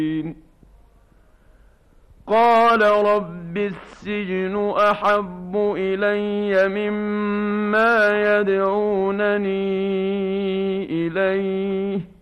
قال رب السجن أحب إلي مما يدعونني إليه